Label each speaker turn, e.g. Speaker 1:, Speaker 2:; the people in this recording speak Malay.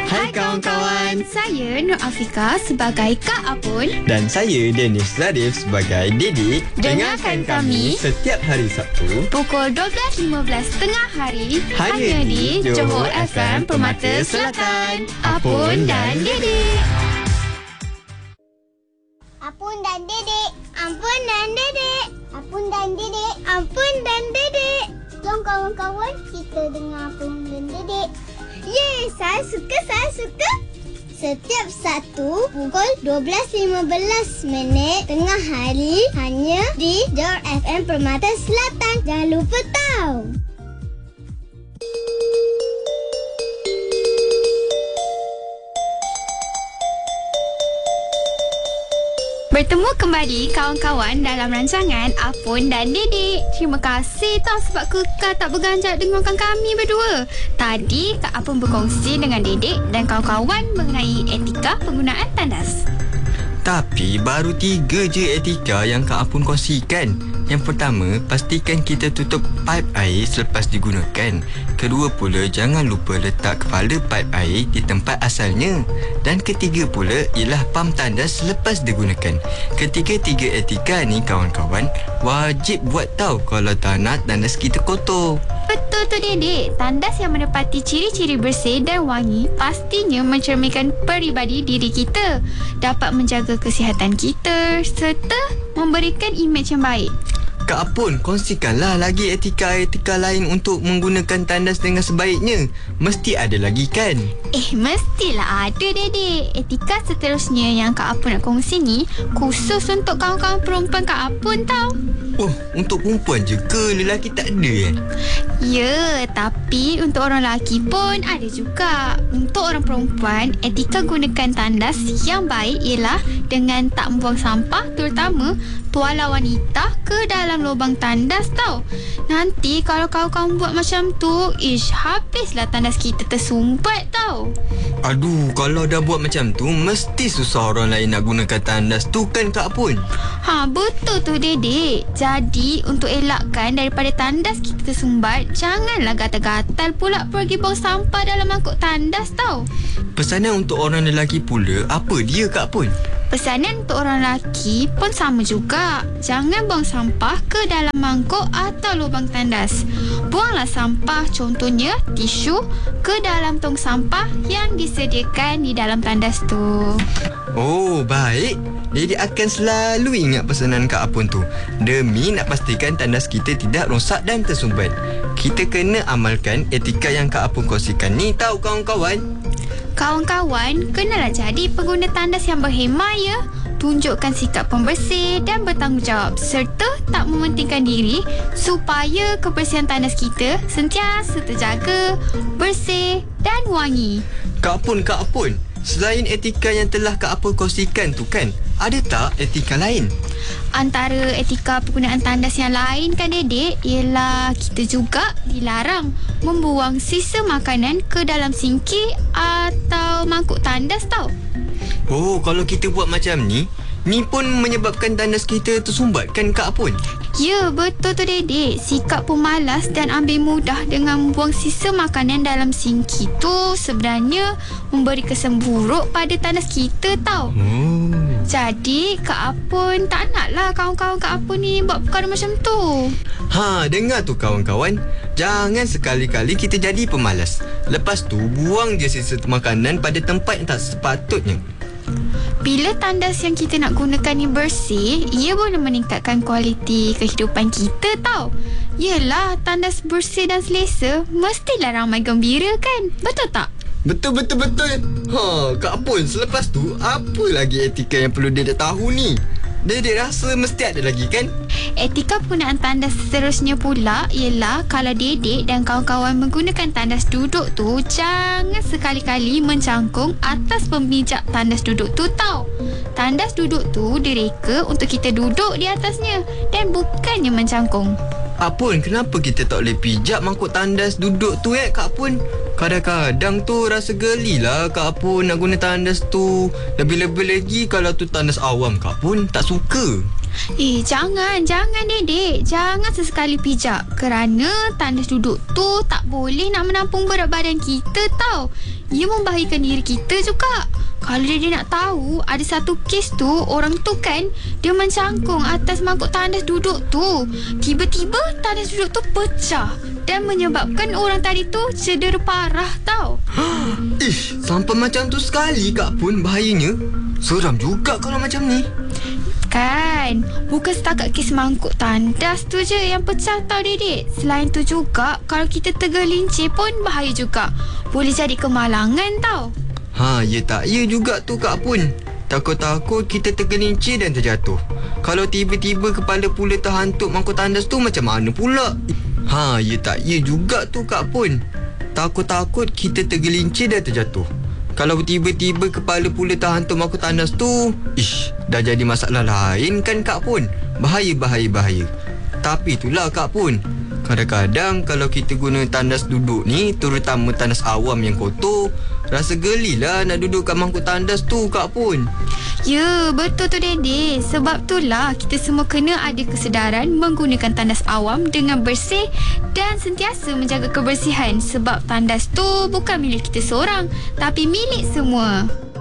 Speaker 1: Hai kawan-kawan.
Speaker 2: Saya Nur Afika sebagai Kak Apun.
Speaker 1: Dan saya Dennis Zarif sebagai Didik.
Speaker 2: Dengarkan kami
Speaker 1: setiap hari Sabtu
Speaker 2: pukul 12.15 tengah hari
Speaker 1: hanya
Speaker 2: di Johor FM Permata Selatan. Apun dan Didik.
Speaker 3: Apun dan Dedek. Ampun dan Dedek. Apun dan Dedek. Ampun dan Dedek. Jom kawan-kawan kita dengar Apun dan Dedek. Yeay, saya suka. Setiap Sabtu pukul 12.15 tengah hari hanya di Johor FM Permata Selatan. Jangan lupa tahu.
Speaker 2: Bertemu kembali kawan-kawan dalam rancangan Apun dan Didik. Terima kasih tau sebab kekal tak berganjak dengarkan kami berdua. Tadi Kak Apun berkongsi dengan Didik dan kawan-kawan mengenai etika penggunaan tandas.
Speaker 1: Tapi baru 3 je etika yang Kak Apun kongsikan. Yang pertama, pastikan kita tutup paip air selepas digunakan. Kedua pula, jangan lupa letak kepala paip air di tempat asalnya. Dan ketiga pula ialah pam tandas selepas digunakan. Ketiga-tiga etika ni kawan-kawan wajib buat tahu kalau tak nak tandas kita kotor.
Speaker 2: Betul tu Didik. Tandas yang menepati ciri-ciri bersih dan wangi pastinya mencerminkan peribadi diri kita, dapat menjaga kesihatan kita serta memberikan imej yang baik.
Speaker 1: Kak Apun, kongsikanlah lagi etika-etika lain untuk menggunakan tandas dengan sebaiknya. Mesti ada lagi kan?
Speaker 2: Mestilah ada Dedek. Etika seterusnya yang Kak Apun nak kongsi ni khusus untuk kawan-kawan perempuan Kak Apun tau.
Speaker 1: Oh, untuk perempuan je ke? Lelaki tak ada
Speaker 2: Ya, tapi untuk orang lelaki pun ada juga. Untuk orang perempuan, etika gunakan tandas yang baik ialah dengan tak membuang sampah, terutama tuala wanita ke dalam lubang tandas tau. Nanti kalau kamu buat macam tu, habislah tandas kita tersumbat tau.
Speaker 1: Aduh, kalau dah buat macam tu, mesti susah orang lain nak gunakan tandas tu kan Kak Apun?
Speaker 2: Betul tu Dedek. Jadi, untuk elakkan daripada tandas kita tersumbat, janganlah gatal-gatal pula pergi buang sampah dalam mangkuk tandas tau.
Speaker 1: Pesanan untuk orang lelaki pula, apa dia Kak Apun?
Speaker 2: Pesanan untuk orang lelaki pun sama juga. Jangan buang sampah ke dalam mangkuk atau lubang tandas. Buanglah sampah, contohnya tisu, ke dalam tong sampah yang disediakan di dalam tandas tu.
Speaker 1: Oh, baik. Jadi akan selalu ingat pesanan Kak Apun tu, demi nak pastikan tandas kita tidak rosak dan tersumbat. Kita kena amalkan etika yang Kak Apun kongsikan ni tahu kawan-kawan.
Speaker 2: Kawan-kawan, kenalah jadi pengguna tandas yang berhemah ya. Tunjukkan sikap pembersih dan bertanggungjawab serta tak mementingkan diri supaya kebersihan tandas kita sentiasa terjaga, bersih dan wangi.
Speaker 1: Kak Apun, selain etika yang telah Kak Apun kongsikan tu kan, ada tak etika lain?
Speaker 2: Antara etika penggunaan tandas yang lain kan Dedek, ialah kita juga dilarang membuang sisa makanan ke dalam sinki atau mangkuk tandas tau.
Speaker 1: Oh, kalau kita buat macam ni pun menyebabkan tandas kita tersumbat kan Kak Apun?
Speaker 2: Ya, betul tu Dedek. Sikap pemalas dan ambil mudah dengan membuang sisa makanan dalam sinki tu sebenarnya memberi kesan buruk pada tandas kita tau. Jadi, Kak Apun tak naklah kawan-kawan Kak Apun ni buat perkara macam tu.
Speaker 1: Dengar tu kawan-kawan. Jangan sekali-kali kita jadi pemalas. Lepas tu, buang je sisa makanan pada tempat yang tak sepatutnya.
Speaker 2: Bila tandas yang kita nak gunakan ni bersih, ia boleh meningkatkan kualiti kehidupan kita tau. Yelah, tandas bersih dan selesa, mestilah ramai gembira kan? Betul tak?
Speaker 1: Betul. Kak Apun, selepas tu apa lagi etika yang perlu dia tahu ni? Dia rasa mesti ada lagi kan?
Speaker 2: Etika penggunaan tandas seterusnya pula ialah kalau Dedek dan kawan-kawan menggunakan tandas duduk tu, jangan sekali-kali mencangkung atas pemijak tandas duduk tu tau. Tandas duduk tu direka untuk kita duduk di atasnya dan bukannya mencangkung.
Speaker 1: Apun, kenapa kita tak boleh pijak mangkuk tandas duduk tu Kak Apun? Kadang-kadang tu rasa gelilah Kak Pun nak guna tandas tu. Lebih-lebih lagi kalau tu tandas awam, Kak Pun tak suka.
Speaker 2: Jangan Dedek. Jangan sesekali pijak. Kerana tandas duduk tu tak boleh nak menampung berat badan kita tau. Ia membahayakan diri kita juga. Kalau Dedek nak tahu, ada satu kes tu, orang tu kan, dia mencangkung atas mangkuk tandas duduk tu. Tiba-tiba tandas duduk tu pecah dan menyebabkan orang tadi tu cedera parah tau.
Speaker 1: Sampai macam tu sekali, Kak Pun, bahayanya. Seram juga kalau macam ni.
Speaker 2: Kan, bukan setakat kes mangkuk tandas tu je yang pecah tau Dedek. Selain tu juga, kalau kita tergelincir pun bahaya juga. Boleh jadi kemalangan tau.
Speaker 1: Ya tak, ya juga tu Kak Pun. Takut-takut kita tergelincir dan terjatuh. Kalau tiba-tiba kepala pula terhantuk mangkuk tandas tu macam mana pula? Ya tak, ya juga tu Kak Pun. Takut-takut kita tergelincir dan terjatuh. Kalau tiba-tiba kepala pula terhantuk mangkuk tandas tu, dah jadi masalah lain kan Kak Pun. Bahaya. Tapi itulah Kak Pun, kadang-kadang kalau kita guna tandas duduk ni, terutama tandas awam yang kotor, rasa gelilah nak duduk kat mangkuk tandas tu Kak Pun.
Speaker 2: Ya, betul tu Dedek. Sebab itulah kita semua kena ada kesedaran menggunakan tandas awam dengan bersih dan sentiasa menjaga kebersihan. Sebab tandas tu bukan milik kita seorang, tapi milik semua.